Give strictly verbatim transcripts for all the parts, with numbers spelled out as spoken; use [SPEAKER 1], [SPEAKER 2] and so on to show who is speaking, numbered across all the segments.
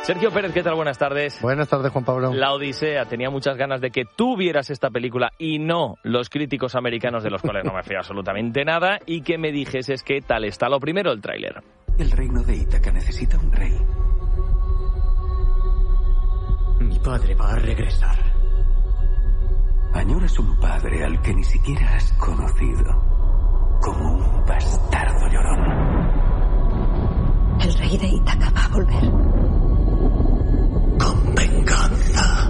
[SPEAKER 1] Sergio Pérez, ¿qué tal? Buenas tardes.
[SPEAKER 2] Buenas tardes, Juan Pablo.
[SPEAKER 1] La Odisea, tenía muchas ganas de que tú vieras esta película y no los críticos americanos, de los cuales no me fío absolutamente nada, y que me dijeses qué tal está. Lo primero, el tráiler.
[SPEAKER 3] El reino de Ítaca necesita un rey.
[SPEAKER 4] Mi padre va a regresar.
[SPEAKER 3] Añoras un padre al que ni siquiera has conocido, como un bastardo llorón.
[SPEAKER 5] El rey de Ítaca va a volver.
[SPEAKER 4] Con venganza.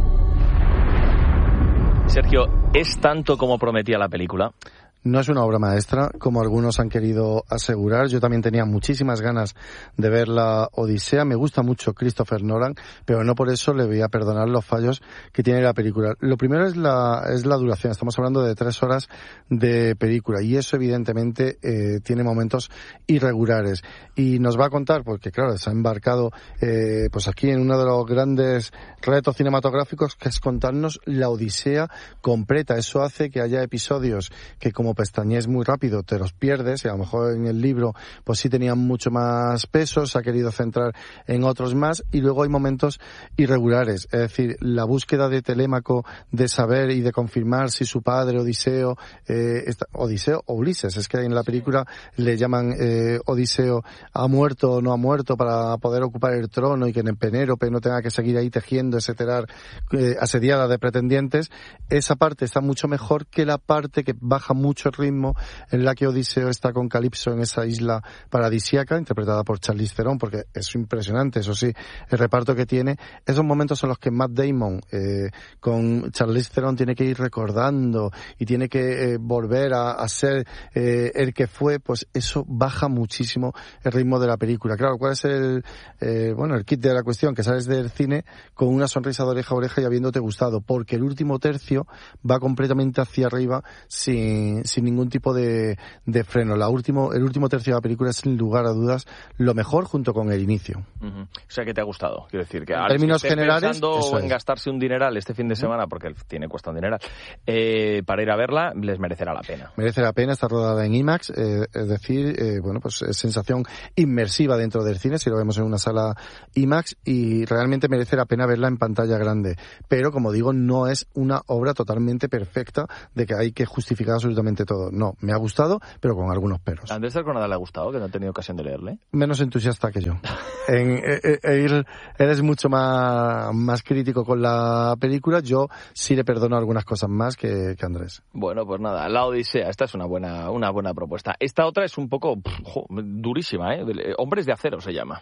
[SPEAKER 1] Sergio, ¿es tanto como prometía la película?
[SPEAKER 2] No es una obra maestra, como algunos han querido asegurar. Yo también tenía muchísimas ganas de ver la Odisea. Me gusta mucho Christopher Nolan, pero no por eso le voy a perdonar los fallos que tiene la película. Lo primero es la es la duración. Estamos hablando de tres horas de película y eso evidentemente eh, tiene momentos irregulares. Y nos va a contar, porque claro, se ha embarcado eh, pues aquí en uno de los grandes retos cinematográficos, que es contarnos la Odisea completa. Eso hace que haya episodios que, como pestañees muy rápido, te los pierdes, y a lo mejor en el libro pues sí tenían mucho más peso, se ha querido centrar en otros más, y luego hay momentos irregulares, es decir, la búsqueda de Telémaco de saber y de confirmar si su padre Odiseo, eh, está, Odiseo o Ulises, es que en la película le llaman eh, Odiseo, ha muerto o no ha muerto para poder ocupar el trono y que en Penélope no tenga que seguir ahí tejiendo ese telar eh, asediada de pretendientes. Esa parte está mucho mejor que la parte que baja mucho el ritmo, en la que Odiseo está con Calipso en esa isla paradisíaca, interpretada por Charlize Theron, porque es impresionante, eso sí, el reparto que tiene. Esos momentos son los que Matt Damon, eh, con Charlize Theron, tiene que ir recordando y tiene que eh, volver a, a ser eh, el que fue, pues eso baja muchísimo el ritmo de la película. Claro, ¿cuál es el, eh, bueno, el kit de la cuestión? Que sales del cine con una sonrisa de oreja a oreja y habiéndote gustado, porque el último tercio va completamente hacia arriba sin sin ningún tipo de, de freno. La último, el último tercio de la película es, sin lugar a dudas, lo mejor, junto con el inicio.
[SPEAKER 1] Uh-huh. O sea, que te ha gustado. Quiero decir, que
[SPEAKER 2] en
[SPEAKER 1] ahora
[SPEAKER 2] términos
[SPEAKER 1] si estés
[SPEAKER 2] generales,
[SPEAKER 1] pensando en
[SPEAKER 2] es.
[SPEAKER 1] gastarse un dineral este fin de semana, porque tiene cuesta un dineral, eh, para ir a verla, les merecerá la pena.
[SPEAKER 2] Merece la pena, está rodada en IMAX, eh, es decir, eh, bueno, pues es sensación inmersiva dentro del cine, si lo vemos en una sala IMAX, y realmente merece la pena verla en pantalla grande. Pero, como digo, no es una obra totalmente perfecta de que hay que justificar absolutamente todo. No, me ha gustado, pero con algunos peros.
[SPEAKER 1] ¿A Andrés Arconada le ha gustado, que no ha tenido ocasión de leerle?
[SPEAKER 2] Menos entusiasta que yo. en, eh, eh, eres mucho más, más crítico con la película. Yo sí le perdono algunas cosas más que, que Andrés.
[SPEAKER 1] Bueno, pues nada, La Odisea, esta es una buena, una buena propuesta. Esta otra es un poco pff, jo, durísima, ¿eh? Hombres de Acero se llama.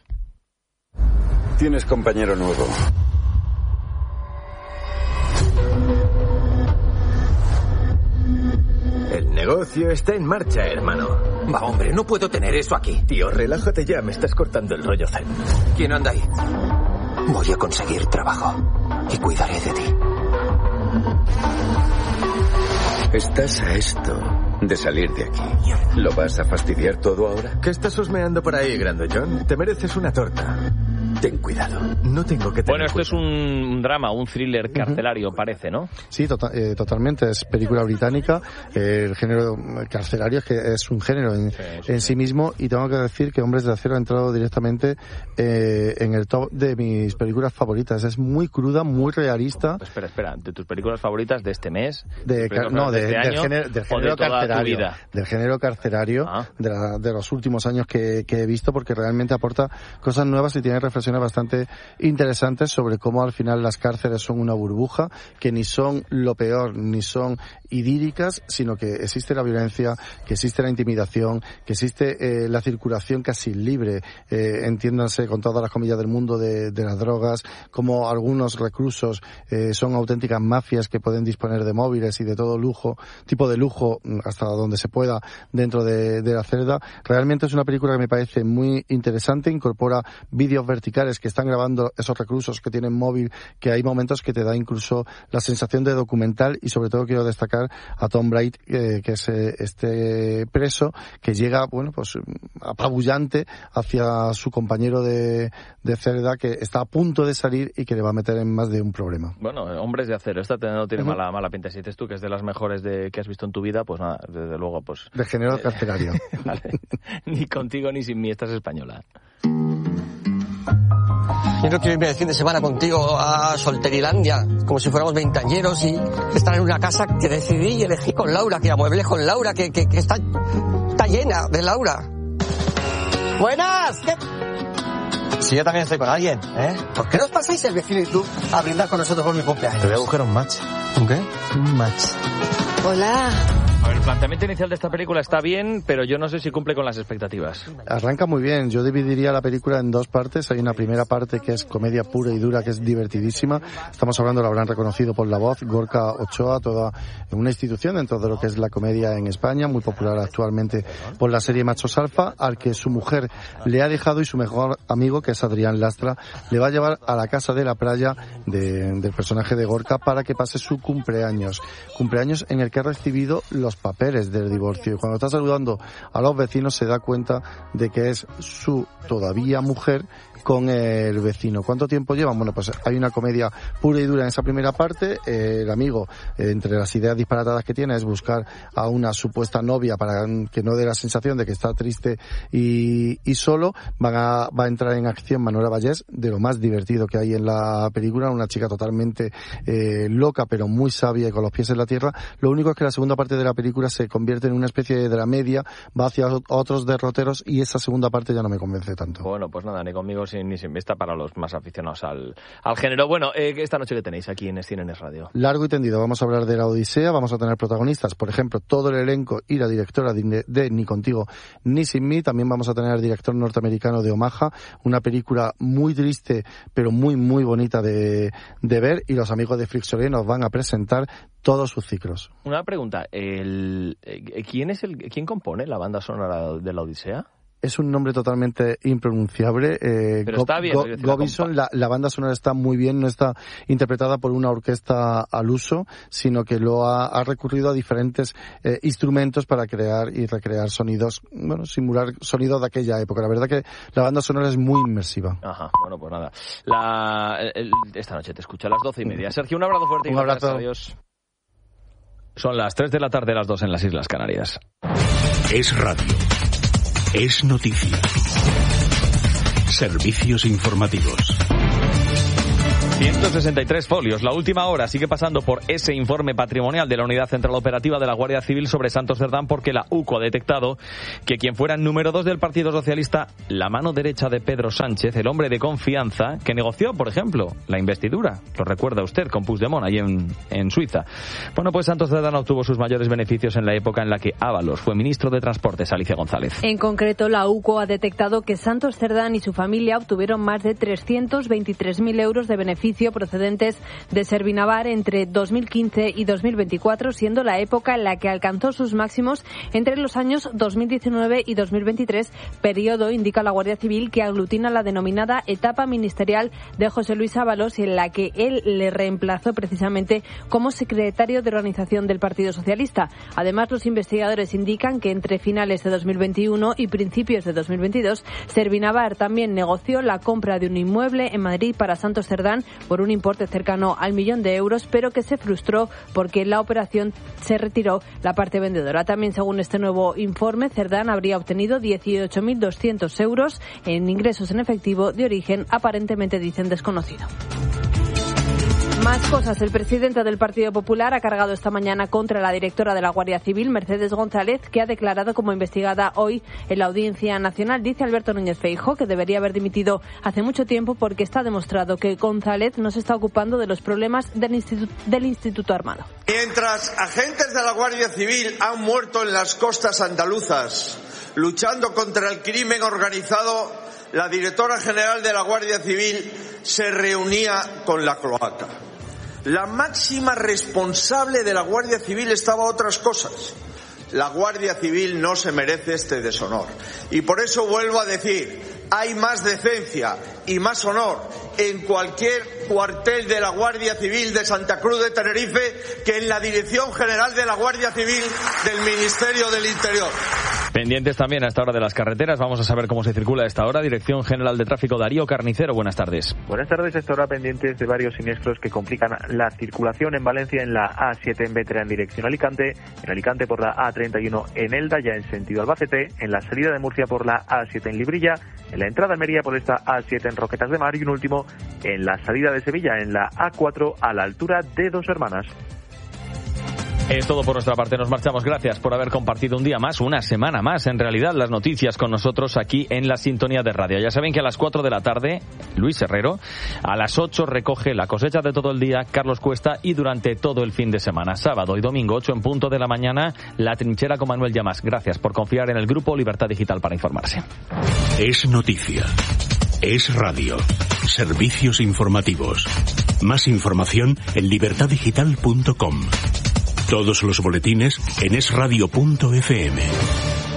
[SPEAKER 3] Tienes compañero nuevo.
[SPEAKER 4] El negocio está en marcha, hermano.
[SPEAKER 3] Va, hombre, no puedo tener eso aquí.
[SPEAKER 4] Tío, relájate ya, me estás cortando el rollo zen.
[SPEAKER 3] ¿Quién anda ahí? Voy a conseguir trabajo y cuidaré de ti.
[SPEAKER 4] Estás a esto de salir de aquí. ¿Lo vas a fastidiar todo ahora? ¿Qué estás husmeando por ahí, grandollón? Te mereces una torta. Ten cuidado. No tengo que tener
[SPEAKER 1] Bueno, esto
[SPEAKER 4] cuidado.
[SPEAKER 1] es un drama, un thriller carcelario, uh-huh. parece, ¿no?
[SPEAKER 2] Sí, to- eh, totalmente. Es película británica. Eh, el género carcelario es que es un género en sí, sí, en sí mismo, y tengo que decir que Hombres de Acero ha entrado directamente eh, en el top de mis películas favoritas. Es muy cruda, muy realista.
[SPEAKER 1] Oh, espera, espera. ¿De tus películas favoritas de este mes?
[SPEAKER 2] De, car- no, de, de, este del, género, del género
[SPEAKER 1] de
[SPEAKER 2] carcelario. Del género carcelario ah. de, la, de los últimos años que, que he visto, porque realmente aporta cosas nuevas y tiene reflexiones bastante interesantes sobre cómo al final las cárceles son una burbuja, que ni son lo peor ni son idílicas, sino que existe la violencia, que existe la intimidación, que existe eh, la circulación casi libre, eh, entiéndanse con todas las comillas del mundo, de, de las drogas, como algunos reclusos eh, son auténticas mafias que pueden disponer de móviles y de todo lujo, tipo de lujo hasta donde se pueda dentro de, de la celda. Realmente es una película que me parece muy interesante, incorpora vídeos verticales que están grabando esos reclusos que tienen móvil, que hay momentos que te da incluso la sensación de documental, y sobre todo quiero destacar a Tom Bright, eh, que es eh, este preso que llega, bueno, pues apabullante hacia su compañero de, de celda, que está a punto de salir y que le va a meter en más de un problema.
[SPEAKER 1] Bueno, Hombres de Acero, esta no tiene uh-huh. mala, mala pinta. Si dices tú que es de las mejores de, que has visto en tu vida, pues nada, desde luego, pues...
[SPEAKER 2] De género carcelario.
[SPEAKER 1] Vale. Ni contigo ni sin mí, esta es española.
[SPEAKER 6] Yo no quiero irme de fin de semana contigo a Solterilandia, como si fuéramos veinteañeros y estar en una casa que decidí y elegí con Laura, que amueble con Laura, que, que, que está, está llena de Laura. ¡Buenas! ¿Qué? Si yo también estoy con alguien, ¿eh? ¿Por qué no os pasáis el vecino y tú a brindar con nosotros por mi cumpleaños?
[SPEAKER 7] Te voy a buscar un match.
[SPEAKER 6] ¿Un qué?
[SPEAKER 7] Un match.
[SPEAKER 5] Hola.
[SPEAKER 1] A ver, el planteamiento inicial de esta película está bien, pero yo no sé si cumple con las expectativas.
[SPEAKER 2] Arranca muy bien. Yo dividiría la película en dos partes. Hay una primera parte que es comedia pura y dura, que es divertidísima. Estamos hablando, lo habrán reconocido por la voz, Gorka Ochoa, toda una institución dentro de lo que es la comedia en España, muy popular actualmente por la serie Machos Alfa, al que su mujer le ha dejado y su mejor amigo, que es Adrián Lastra, le va a llevar a la casa de la playa de, del personaje de Gorka para que pase su cumpleaños. Cumpleaños en el que ha recibido los papeles del divorcio, y cuando está saludando a los vecinos se da cuenta de que es su todavía mujer con el vecino. ¿Cuánto tiempo llevan? Bueno, pues hay una comedia pura y dura en esa primera parte. Eh, el amigo, eh, entre las ideas disparatadas que tiene, es buscar a una supuesta novia para que no dé la sensación de que está triste y, y solo. Van a, va a entrar en acción Manuela Vallés, de lo más divertido que hay en la película, una chica totalmente eh, loca, pero muy sabia y con los pies en la tierra. Lo único es que la segunda parte de la película se convierte en una especie de la media, va hacia otros derroteros, y esa segunda parte ya no me convence tanto.
[SPEAKER 1] Bueno, pues nada, ni conmigo ni sin vista, para los más aficionados al, al género. Bueno, eh, esta noche que tenéis aquí en Cine en Radio.
[SPEAKER 2] Largo y tendido. Vamos a hablar de la Odisea, vamos a tener protagonistas, por ejemplo, todo el elenco y la directora de, de Ni Contigo Ni Sin Mí. También vamos a tener al director norteamericano de Omaha, una película muy triste, pero muy, muy bonita de, de ver, y los amigos de Flixolé nos van a presentar todos sus ciclos.
[SPEAKER 1] Una pregunta, el, ¿quién es el quién compone la banda sonora de la Odisea?
[SPEAKER 2] Es un nombre totalmente impronunciable. Eh,
[SPEAKER 1] Pero está bien.
[SPEAKER 2] Go, Go, Gobinson, la, la banda sonora está muy bien, no está interpretada por una orquesta al uso, sino que lo ha, ha recurrido a diferentes eh, instrumentos para crear y recrear sonidos, bueno, simular sonidos de aquella época. La verdad que la banda sonora es muy inmersiva.
[SPEAKER 1] Ajá, bueno, pues nada. La, el, esta noche te escucho a las doce y media. Sergio, un abrazo fuerte.
[SPEAKER 2] Un
[SPEAKER 1] y
[SPEAKER 2] abrazo.
[SPEAKER 1] Adiós. Son las tres de la tarde, las dos en las Islas Canarias.
[SPEAKER 8] Es radio. Es noticia. Servicios informativos.
[SPEAKER 1] ciento sesenta y tres folios. La última hora sigue pasando por ese informe patrimonial de la Unidad Central Operativa de la Guardia Civil sobre Santos Cerdán, porque la U C O ha detectado que quien fuera número dos del Partido Socialista, la mano derecha de Pedro Sánchez, el hombre de confianza que negoció, por ejemplo, la investidura, lo recuerda usted, con Puigdemont allí en, en Suiza. Bueno, pues Santos Cerdán obtuvo sus mayores beneficios en la época en la que Ábalos fue ministro de Transportes. Alicia González.
[SPEAKER 9] En concreto, la U C O ha detectado que Santos Cerdán y su familia obtuvieron más de trescientos veintitrés mil euros de beneficio procedentes de Servinavar entre dos mil quince y dos mil veinticuatro, siendo la época en la que alcanzó sus máximos entre los años dos mil diecinueve y dos mil veintitrés, periodo, indica la Guardia Civil, que aglutina la denominada etapa ministerial de José Luis Ábalos, en la que él le reemplazó precisamente como secretario de organización del Partido Socialista. Además, los investigadores indican que entre finales de dos mil veintiuno y principios de dos mil veintidós, Servinavar también negoció la compra de un inmueble en Madrid para Santos Cerdán por un importe cercano al millón de euros, pero que se frustró porque en la operación se retiró la parte vendedora. También, según este nuevo informe, Cerdán habría obtenido dieciocho mil doscientos euros en ingresos en efectivo de origen aparentemente, dicen, desconocido. Más cosas. El presidente del Partido Popular ha cargado esta mañana contra la directora de la Guardia Civil, Mercedes González, que ha declarado como investigada hoy en la Audiencia Nacional. Dice Alberto Núñez Feijóo que debería haber dimitido hace mucho tiempo porque está demostrado que González no se está ocupando de los problemas del Instituto, del Instituto Armado.
[SPEAKER 10] Mientras agentes de la Guardia Civil han muerto en las costas andaluzas luchando contra el crimen organizado, la directora general de la Guardia Civil se reunía con la cloaca. La máxima responsable de la Guardia Civil estaba a otras cosas. La Guardia Civil no se merece este deshonor. Y por eso vuelvo a decir, hay más decencia y más honor en cualquier cuartel de la Guardia Civil de Santa Cruz de Tenerife que en la Dirección General de la Guardia Civil del Ministerio del Interior.
[SPEAKER 1] Pendientes también a esta hora de las carreteras. Vamos a saber cómo se circula a esta hora. Dirección General de Tráfico, Darío Carnicero. Buenas tardes.
[SPEAKER 7] Buenas tardes. A esta hora pendientes de varios siniestros que complican la circulación en Valencia en la A siete en Bétera en dirección Alicante, en Alicante por la A treinta y uno en Elda ya en sentido Albacete, en la salida de Murcia por la A siete en Librilla, en la entrada a Almería por esta A siete en Roquetas de Mar y un último en la salida de Sevilla en la A cuatro a la altura de Dos Hermanas.
[SPEAKER 1] Es todo por nuestra parte, nos marchamos. Gracias por haber compartido un día más, una semana más, en realidad, las noticias con nosotros aquí en la sintonía de radio. Ya saben que a las cuatro de la tarde, Luis Herrero, a las ocho recoge la cosecha de todo el día, Carlos Cuesta, y durante todo el fin de semana, sábado y domingo, ocho en punto de la mañana, La Trinchera con Manuel Llamas. Gracias por confiar en el Grupo Libertad Digital para informarse.
[SPEAKER 8] Es noticia. Es radio. Servicios informativos. Más información en libertad digital punto com. Todos los boletines en es radio punto efe eme.